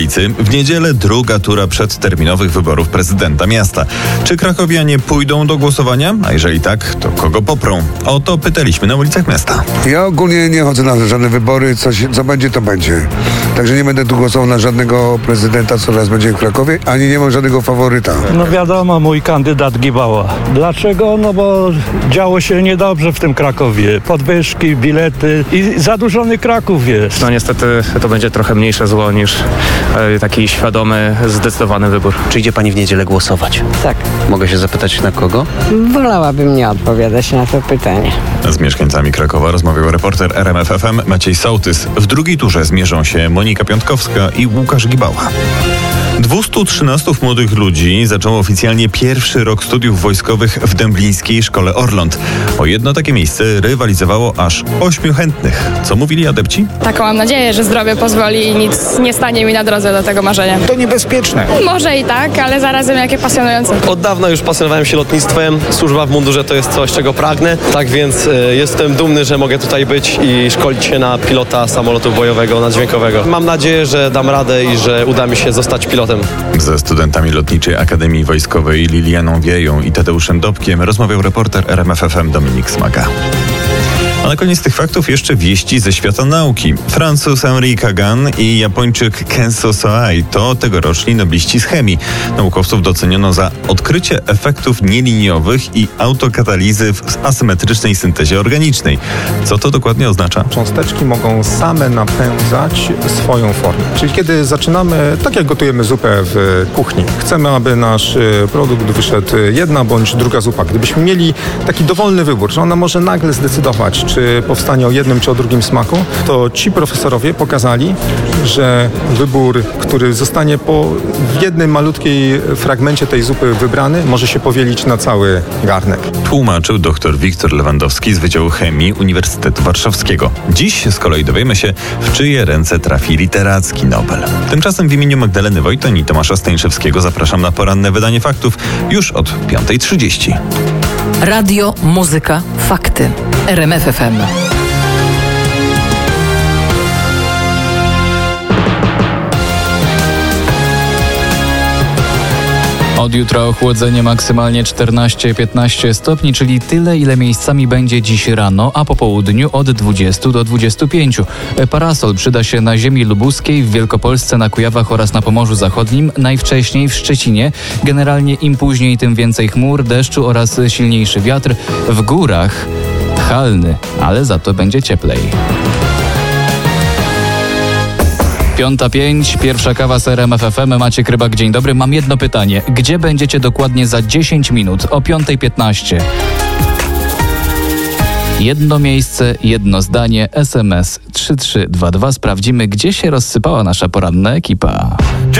stolicy. W niedzielę druga tura przedterminowych wyborów prezydenta miasta. Czy krakowianie pójdą do głosowania? A jeżeli tak, to kogo poprą? O to pytaliśmy na ulicach miasta. Ja ogólnie nie chodzę na żadne wybory, co będzie, to będzie. Także nie będę tu głosował na żadnego prezydenta, co teraz będzie w Krakowie, ani nie mam żadnego faworyta. No wiadomo, mój kandydat Gibała. Dlaczego? No bo działo się niedobrze w tym Krakowie. Podwyżki, bilety i zadłużony Kraków jest. No niestety to będzie trochę mniejsze zło niż taki świadomy, zdecydowany wybór. Czy idzie pani w niedzielę głosować? Tak. Mogę się zapytać na kogo? Wolałabym nie odpowiadać na to pytanie. Z mieszkańcami Krakowa rozmawiał reporter RMF FM Maciej Sołtys. W drugiej turze zmierzą się Monika Piątkowska i Łukasz Gibała. 213 młodych ludzi zaczęło oficjalnie pierwszy rok studiów wojskowych w Dęblińskiej Szkole Orląt. O jedno takie miejsce rywalizowało aż 8 chętnych. Co mówili adepci? Taką mam nadzieję, że zdrowie pozwoli i nic nie stanie mi na drodze do tego marzenia. To niebezpieczne. Może i tak, ale zarazem jakie pasjonujące. Od dawna już pasjonowałem się lotnictwem. Służba w mundurze to jest coś, czego pragnę. Tak więc jestem dumny, że mogę tutaj być i szkolić się na pilota samolotu bojowego, naddźwiękowego. Mam nadzieję, że dam radę i że uda mi się zostać pilotem. Ze studentami Lotniczej Akademii Wojskowej Lilianą Wieją i Tadeuszem Dobkiem rozmawiał reporter RMF FM Dominik Smaga. A na koniec tych faktów jeszcze wieści ze świata nauki. Francuz Henri Kagan i Japończyk Kenzo Soai to tegoroczni nobliści z chemii. Naukowców doceniono za odkrycie efektów nieliniowych i autokatalizy w asymetrycznej syntezie organicznej. Co to dokładnie oznacza? Cząsteczki mogą same napędzać swoją formę. Czyli kiedy zaczynamy, tak jak gotujemy zupę w kuchni, chcemy, aby nasz produkt wyszedł jedna bądź druga zupa. Gdybyśmy mieli taki dowolny wybór, że ona może nagle zdecydować, czy powstanie o jednym czy o drugim smaku, to ci profesorowie pokazali, że wybór, który zostanie w jednym malutkiej fragmencie tej zupy wybrany, może się powielić na cały garnek. Tłumaczył dr Wiktor Lewandowski z Wydziału Chemii Uniwersytetu Warszawskiego. Dziś z kolei dowiemy się, w czyje ręce trafi literacki Nobel. Tymczasem w imieniu Magdaleny Wojtoń i Tomasza Stańszewskiego zapraszam na poranne wydanie faktów już od 5:30. Radio, muzyka, fakty. RMF FM. Od jutra ochłodzenie maksymalnie 14-15 stopni, czyli tyle, ile miejscami będzie dziś rano, a po południu od 20 do 25. Parasol przyda się na ziemi lubuskiej, w Wielkopolsce, na Kujawach oraz na Pomorzu Zachodnim, najwcześniej w Szczecinie. Generalnie im później, tym więcej chmur, deszczu oraz silniejszy wiatr. W górach halny, ale za to będzie cieplej. 5:05, pierwsza kawa z RMF FM. Maciek Rybak, dzień dobry. Mam jedno pytanie. Gdzie będziecie dokładnie za 10 minut o 5:15? Jedno miejsce, jedno zdanie, SMS 3322. Sprawdzimy, gdzie się rozsypała nasza poranna ekipa.